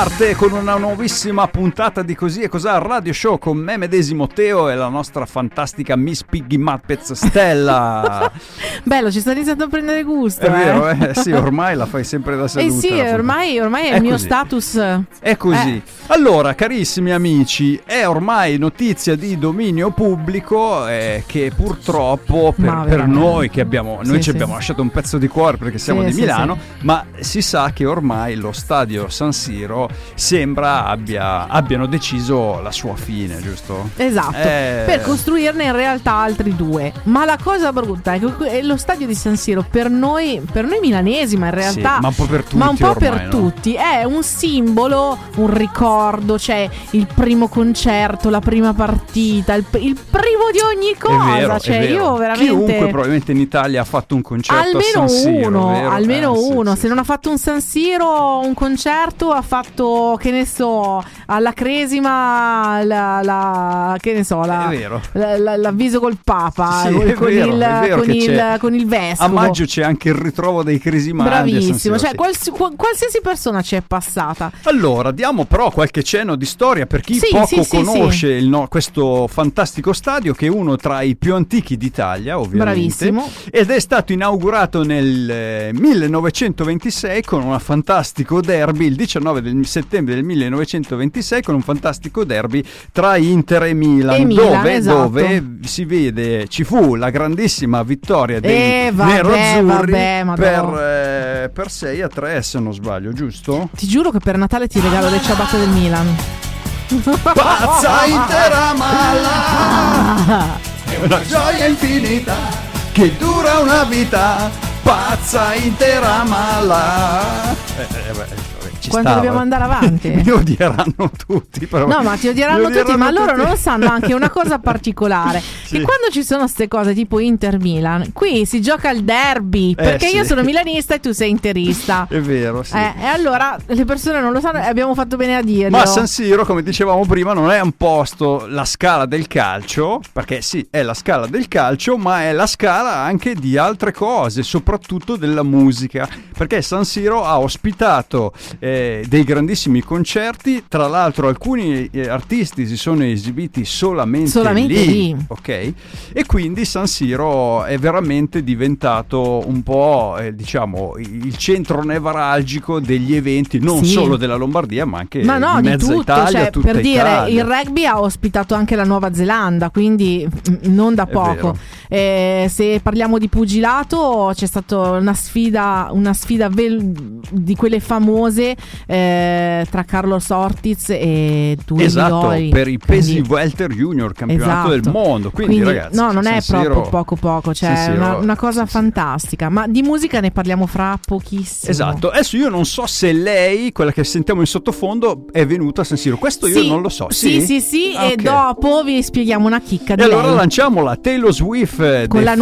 parte con una nuovissima puntata di Così e Cos'ha Radio Show con me medesimo Teo e la nostra fantastica Miss Piggy Muppets Stella. Bello, ci sta iniziando a prendere gusto. È vero, sì, ormai la fai sempre da seduta. Sì, ormai è il mio status. È così. Allora, carissimi amici, è ormai notizia di dominio pubblico che purtroppo per noi che abbiamo abbiamo lasciato un pezzo di cuore perché siamo di Milano, ma si sa che ormai lo stadio San Siro sembra abbiano deciso la sua fine, giusto? Esatto, per costruirne in realtà altri due. Ma la cosa brutta è che lo stadio di San Siro per noi milanesi, ma in realtà ma un po' per tutti, è un simbolo, un ricordo, cioè il primo concerto, la prima partita, il primo di ogni cosa. È vero. Io veramente chiunque probabilmente in Italia ha fatto un concerto almeno a San Siro, almeno uno. Se non ha fatto un San Siro, un concerto, ha fatto, che ne so, alla Cresima l'avviso col Papa, con il vescovo. A maggio c'è anche il ritrovo dei cresimandi. Bravissimo, cioè qualsiasi persona ci è passata. Allora, diamo però qualche cenno di storia per chi conosce questo fantastico stadio, che è uno tra i più antichi d'Italia, ovviamente. Bravissimo. Ed è stato inaugurato nel 1926 con un fantastico derby, il 19 settembre del 1926, con un fantastico derby tra Inter e Milan, dove si vede, ci fu la grandissima vittoria dei neroazzurri per 6-3, se non sbaglio, giusto? Ti giuro che per Natale ti regalo le ciabatte del Milan. Pazza intera mala, è una gioia infinita che dura una vita. Pazza intera mala. Quando dobbiamo andare avanti? Mi odieranno tutti, però. No, ma ti odieranno tutti, ma loro non lo sanno anche una cosa particolare. Che quando ci sono queste cose tipo Inter-Milan, qui si gioca il derby, perché io sono milanista e tu sei interista. È vero, sì. E allora le persone non lo sanno e abbiamo fatto bene a dirlo. Ma San Siro, come dicevamo prima, non è un posto, la scala del calcio, perché sì, è la scala del calcio, ma è la scala anche di altre cose, soprattutto della musica, perché San Siro ha ospitato dei grandissimi concerti. Tra l'altro alcuni artisti si sono esibiti solamente lì, ok? E quindi San Siro è veramente diventato un po' diciamo il centro nevralgico degli eventi, non solo della Lombardia, ma anche di mezza tutto, Italia, cioè, tutta per Italia. dire, il rugby ha ospitato anche la Nuova Zelanda, quindi non da poco. Se parliamo di pugilato, c'è stata una sfida di quelle famose tra Carlos Ortiz e Due Vidori, per i pesi welter junior, campionato del mondo, quindi ragazzi, no, non è Siro, proprio poco, cioè una cosa fantastica. Ma di musica ne parliamo fra pochissimo. Esatto. Adesso io non so se lei, quella che sentiamo in sottofondo, è venuta a San Siro, questo io non lo so. Sì, okay. E dopo vi spieghiamo una chicca di allora lanciamola, Taylor Swift con la